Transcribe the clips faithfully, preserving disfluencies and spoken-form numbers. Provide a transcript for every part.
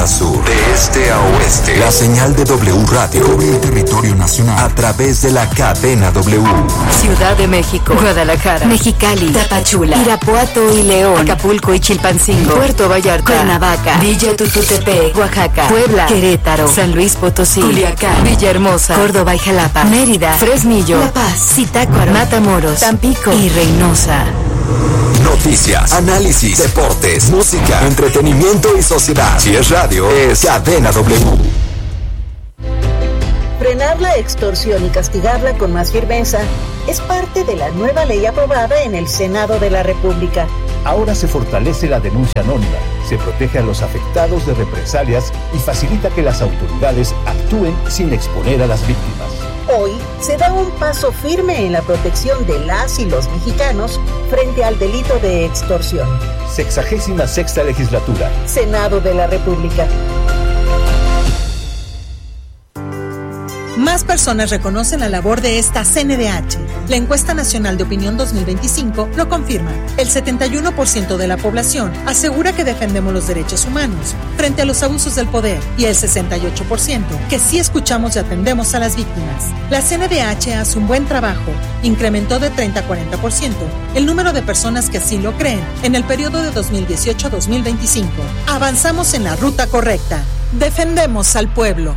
a sur, de este a oeste. La señal de W Radio cubre el territorio nacional a través de la cadena W. Ciudad de México, Guadalajara, Mexicali, Tapachula, Irapuato y León, Acapulco y Chilpancingo, Puerto Vallarta, Cuernavaca, Villa Tututepec, Oaxaca, Puebla, Querétaro, San Luis Potosí, Culiacán, Villahermosa, Córdoba y Jalapa, Mérida, Fresnillo, La Paz, Zitácuaro, Matamoros, Tampico y Reynosa. Noticias, análisis, deportes, música, entretenimiento y sociedad. Si es radio, es Cadena W. Frenar la extorsión y castigarla con más firmeza es parte de la nueva ley aprobada en el Senado de la República. Ahora se fortalece la denuncia anónima, se protege a los afectados de represalias y facilita que las autoridades actúen sin exponer a las víctimas. Hoy se da un paso firme en la protección de las y los mexicanos frente al delito de extorsión. Sexagésima sexta legislatura. Senado de la República. Más personas reconocen la labor de esta C N D H. La Encuesta Nacional de Opinión dos mil veinticinco lo confirma. El setenta y uno por ciento de la población asegura que defendemos los derechos humanos frente a los abusos del poder y el sesenta y ocho por ciento que sí escuchamos y atendemos a las víctimas. La C N D H hace un buen trabajo. Incrementó de treinta a cuarenta por ciento el número de personas que así lo creen en el periodo de dos mil dieciocho a dos mil veinticinco. Avanzamos en la ruta correcta. Defendemos al pueblo.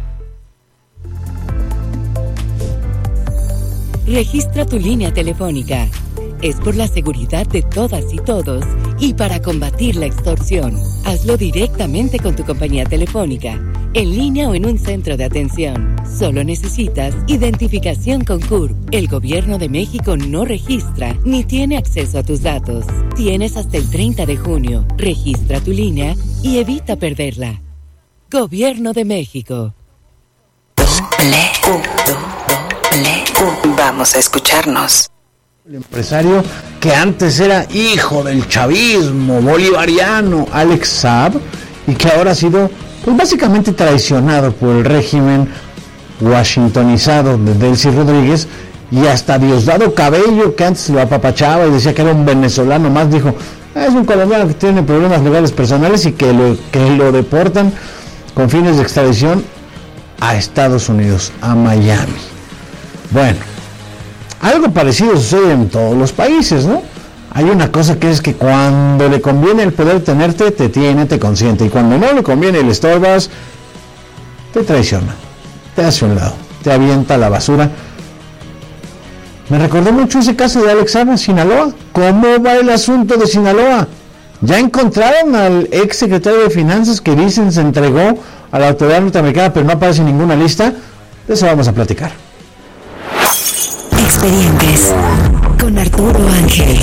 Registra tu línea telefónica. Es por la seguridad de todas y todos y para combatir la extorsión. Hazlo directamente con tu compañía telefónica, en línea o en un centro de atención. Solo necesitas identificación con C U R P. El Gobierno de México no registra ni tiene acceso a tus datos. Tienes hasta el treinta de junio. Registra tu línea y evita perderla. Gobierno de México. Doble, doble. Vamos a escucharnos. El empresario que antes era hijo del chavismo bolivariano, Alex Saab, y que ahora ha sido pues básicamente traicionado por el régimen washingtonizado de Delcy Rodríguez, y hasta Diosdado Cabello, que antes lo apapachaba y decía que era un venezolano más, dijo, ah, es un colombiano que tiene problemas legales personales y que lo, que lo deportan con fines de extradición a Estados Unidos, a Miami. Bueno, algo parecido sucede en todos los países, ¿no? Hay una cosa que es que cuando le conviene el poder tenerte, te tiene, te consiente, y cuando no le conviene y le estorbas, te traiciona, te hace a un lado, te avienta a la basura. Me recordó mucho ese caso de Alex Saab en Sinaloa. ¿Cómo va el asunto de Sinaloa? ¿Ya encontraron al ex secretario de Finanzas que dicen se entregó a la autoridad norteamericana pero no aparece en ninguna lista? De eso vamos a platicar. Expedientes con Arturo Ángel.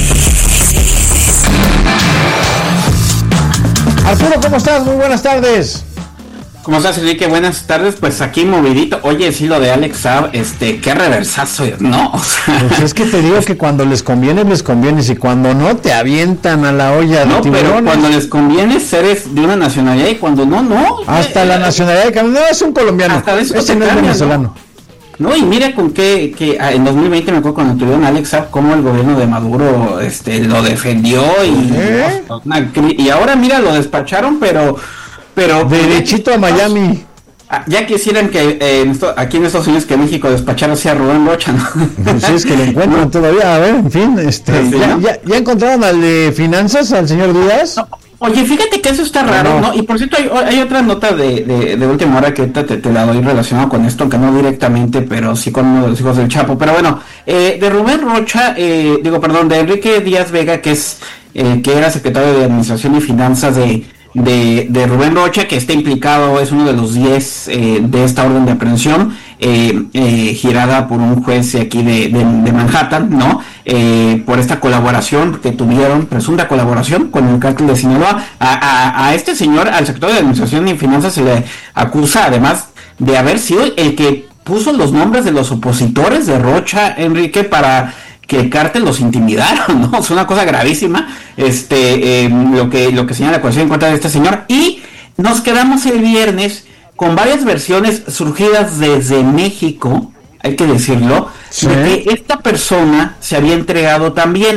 Arturo, ¿cómo estás? Muy buenas tardes. ¿Cómo estás, Enrique? Buenas tardes. Pues aquí movidito. Oye, sí, lo de Alex Saab, este, qué reversazo, ¿no? O sea, pues es que te digo que cuando les conviene, les conviene, y cuando no, te avientan a la olla de no, tiburones. Pero cuando les conviene, eres de una nacionalidad, y cuando no, no. Hasta eh, la nacionalidad de Camilo, no, es un colombiano. Hasta de eso ese no es venezolano. No, y mira con qué, que en dos mil veinte me acuerdo cuando tuvieron a Alex Saab, cómo el gobierno de Maduro este lo defendió y, ¿Eh? una, y ahora mira, lo despacharon, pero pero derechito a Miami. Ya quisieran que eh, en esto, aquí en Estados Unidos que México despachara así a Rubén Rocha, ¿no? Pues sí, es que lo encuentran no. todavía, a ver, en fin, este, sí, ya, ¿no? ya, ya encontraron al de finanzas, al señor Díaz. No. Oye, fíjate que eso está raro, ¿no? ¿no? Y por cierto, hay, hay otra nota de, de, de última hora que te, te la doy relacionado con esto, aunque no directamente, pero sí con uno de los hijos del Chapo. Pero bueno, eh, de Rubén Rocha, eh, digo, perdón, de Enrique Díaz Vega, que es eh, que era secretario de Administración y Finanzas de, de, de Rubén Rocha, que está implicado, es uno de los diez eh, de esta orden de aprehensión, eh, eh, girada por un juez aquí de, de, de Manhattan, ¿no? Eh, por esta colaboración que tuvieron, presunta colaboración con el cártel de Sinaloa. A, a, a este señor, al secretario de Administración y Finanzas, se le acusa además de haber sido el que puso los nombres de los opositores de Rocha, Enrique, para que el cártel los intimidara, ¿no? Es una cosa gravísima, este, eh, lo que lo que señala la acusación en contra de este señor. Y nos quedamos el viernes con varias versiones surgidas desde México, hay que decirlo, sí, de que esta persona se había entregado también.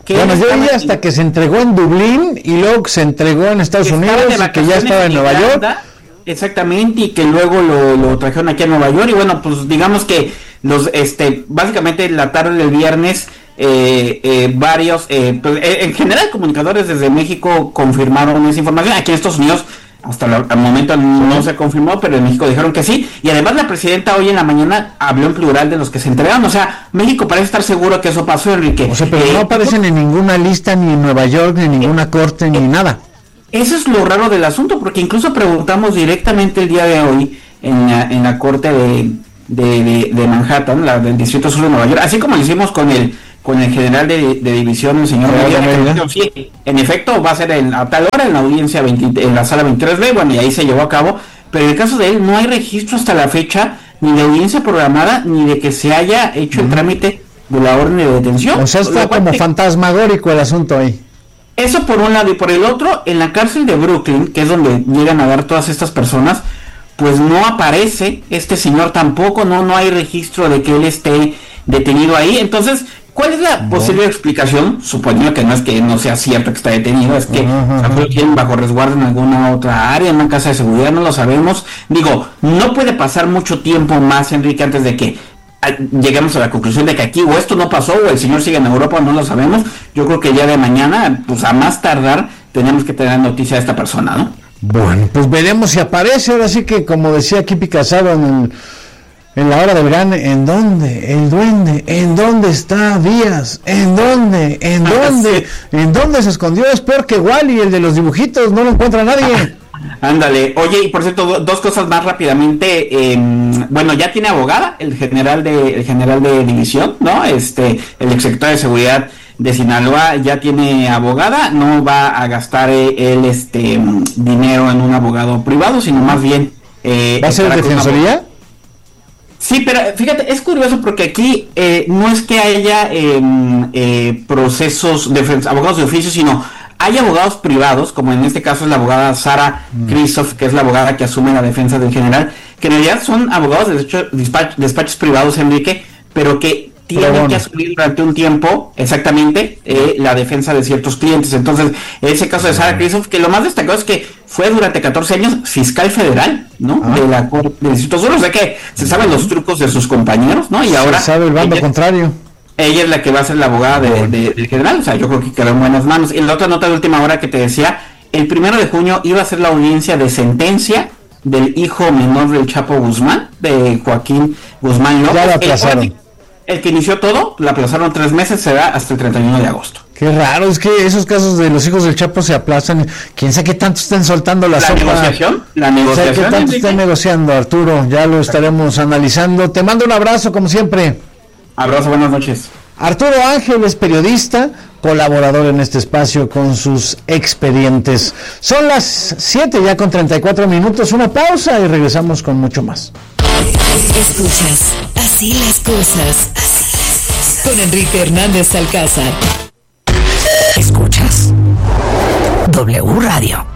Bueno, yo vi hasta que se entregó en Dublín y luego que se entregó en Estados Unidos y que ya estaba en Nueva York. Exactamente, y que luego lo, lo trajeron aquí a Nueva York. Y bueno, pues digamos que los, este, básicamente la tarde del viernes, eh, eh, varios, eh, pues, eh, en general comunicadores desde México confirmaron esa información. Aquí en Estados Unidos hasta la, el momento no se confirmó, pero en México dijeron que sí. Y además la presidenta hoy en la mañana habló en plural de los que se entregaron. O sea, México parece estar seguro que eso pasó, Enrique. O sea, pero eh, no aparecen en ninguna lista, ni en Nueva York, ni en ninguna eh, corte, ni eh, nada. Eso es lo raro del asunto, porque incluso preguntamos directamente el día de hoy en la, en la corte de, de, de, de Manhattan, la del Distrito Sur de Nueva York, así como lo hicimos con el con el general de, de división, el señor Medina, sí, en efecto va a ser en, a tal hora en la audiencia veinte, en la sala veintitrés B, bueno, y ahí se llevó a cabo, pero en el caso de él no hay registro hasta la fecha, ni de audiencia programada, ni de que se haya hecho uh-huh. el trámite de la orden de detención. O sea, está como te... fantasmagórico el asunto ahí. Eso por un lado, y por el otro, en la cárcel de Brooklyn, que es donde llegan a dar todas estas personas, pues no aparece este señor tampoco, no, no hay registro de que él esté detenido ahí. Entonces, ¿cuál es la no. posible explicación? Suponiendo que no es que no sea cierto que está detenido, es que lo tienen bajo resguardo en alguna otra área, en una casa de seguridad, no lo sabemos. Digo, no puede pasar mucho tiempo más, Enrique, antes de que llegamos a la conclusión de que aquí o esto no pasó o el señor sigue en Europa, no lo sabemos. Yo creo que ya de mañana, pues a más tardar, tenemos que tener noticia de esta persona, ¿no? Bueno, pues veremos si aparece. Ahora sí que, como decía Kipi Casado en, el, en la hora del gran, ¿en dónde? El duende, ¿en dónde está Díaz? ¿En dónde? ¿En dónde? ¿En dónde se escondió? Es peor que Wally, el de los dibujitos, no lo encuentra nadie. Ándale, oye, y por cierto, do, dos cosas más rápidamente. Eh, bueno, ya tiene abogada el general de el general de división, ¿no? Este, el exsecretario de seguridad de Sinaloa ya tiene abogada, no va a gastar eh, él este dinero en un abogado privado, sino más bien eh, ¿va a ser defensoría? Sí, pero fíjate, es curioso porque aquí eh, no es que haya eh, eh, procesos de abogados de oficio, sino hay abogados privados, como en este caso es la abogada Sara mm. Kristof, que es la abogada que asume la defensa del general, que en realidad son abogados de hecho, despach- despachos privados, Enrique, pero que tienen pero bueno. que asumir durante un tiempo, exactamente, eh, la defensa de ciertos clientes. Entonces, en ese caso de Sara Kristof, que lo más destacado es que fue durante catorce años fiscal federal, ¿no? Ah. De la Corte del Distrito Sur, o sea que se saben los trucos de sus compañeros, ¿no? Y se ahora sabe el bando ella, contrario. Ella es la que va a ser la abogada de, de, del general, o sea, yo creo que quedó en buenas manos. Y la otra nota de última hora que te decía, el primero de junio iba a ser la audiencia de sentencia del hijo menor del Chapo Guzmán, de Joaquín Guzmán López. Ya la aplazaron. El, el que inició todo, la aplazaron tres meses, será hasta el treinta y uno de agosto. Qué raro, es que esos casos de los hijos del Chapo se aplazan. ¿Quién sabe qué tanto estén soltando la, la sopa? negociación? La negociación. ¿Qué tanto Enrique? Están negociando, Arturo? Ya lo estaremos analizando. Te mando un abrazo, como siempre. Abrazo, buenas noches. Arturo Ángel es periodista, colaborador en este espacio con sus expedientes. Son las siete ya con treinta y cuatro minutos, una pausa y regresamos con mucho más. Escuchas, así las cosas, así las cosas. Con Enrique Hernández Alcázar. Escuchas W Radio.